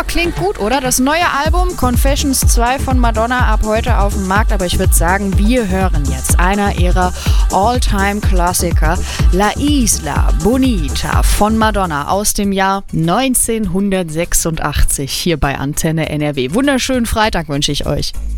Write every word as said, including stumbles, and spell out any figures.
klingt gut, oder? Das neue Album Confessions zwei von Madonna ab heute auf dem Markt. Aber ich würde sagen, wir hören jetzt einer ihrer All-Time-Klassiker, La Isla Bonita von Madonna aus dem Jahr neunzehnhundertsechsundachtzig hier bei Antenne N R W. Wunderschönen Freitag wünsche ich euch.